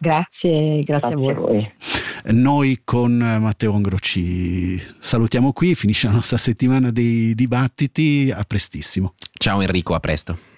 Grazie a voi. Noi con Matteo Ongro ci salutiamo qui, finisce la nostra settimana dei dibattiti, a prestissimo. Ciao Enrico, a presto.